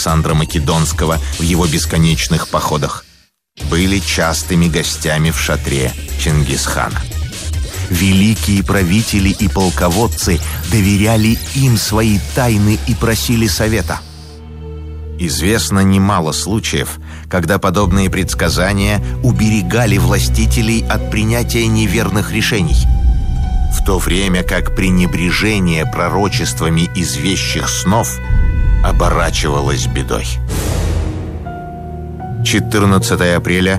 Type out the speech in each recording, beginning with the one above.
Александра Македонского в его бесконечных походах, были частыми гостями в шатре Чингисхана. Великие правители и полководцы доверяли им свои тайны и просили совета. Известно немало случаев, когда подобные предсказания уберегали властителей от принятия неверных решений, в то время как пренебрежение пророчествами из вещих снов оборачивалось бедой. 14 апреля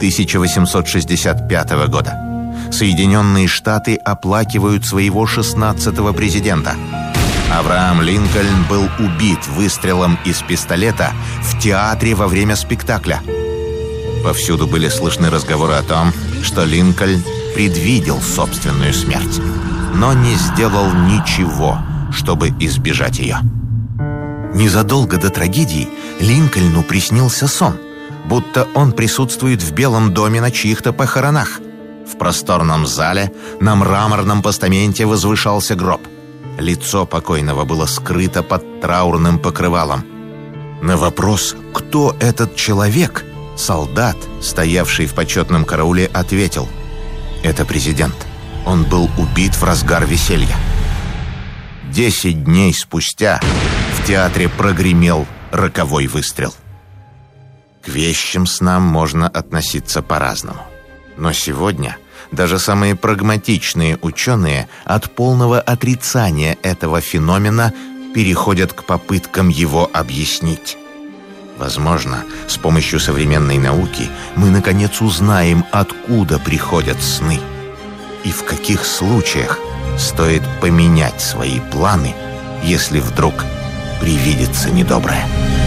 1865 года. Соединенные Штаты оплакивают своего 16-го президента. Авраам Линкольн был убит выстрелом из пистолета в театре во время спектакля. Повсюду были слышны разговоры о том, что Линкольн предвидел собственную смерть, но не сделал ничего, чтобы избежать ее. Незадолго до трагедии Линкольну приснился сон, будто он присутствует в Белом доме на чьих-то похоронах. В просторном зале на мраморном постаменте возвышался гроб. Лицо покойного было скрыто под траурным покрывалом. На вопрос, кто этот человек, солдат, стоявший в почетном карауле, ответил: «Это президент. Он был убит в разгар веселья». 10 дней спустя в театре прогремел роковой выстрел. К вещим снам можно относиться по-разному. Но сегодня даже самые прагматичные ученые от полного отрицания этого феномена переходят к попыткам его объяснить. Возможно, с помощью современной науки мы наконец узнаем, откуда приходят сны и в каких случаях стоит поменять свои планы, если вдруг привидится недоброе.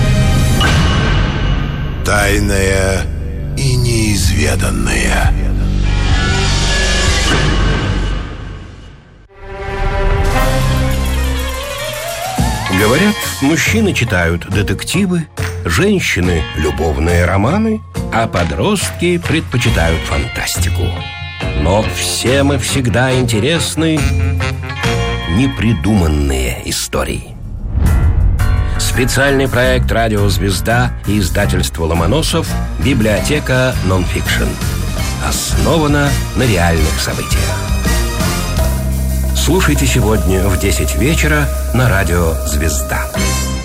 Тайное и неизведанное. Говорят, мужчины читают детективы, женщины – любовные романы, а подростки предпочитают фантастику. Но всем и всегда интересны непридуманные истории. Специальный проект «Радио Звезда» и издательство «Ломоносов» «Библиотека нонфикшн». Основана на реальных событиях. Слушайте сегодня в 10 вечера на радио «Звезда».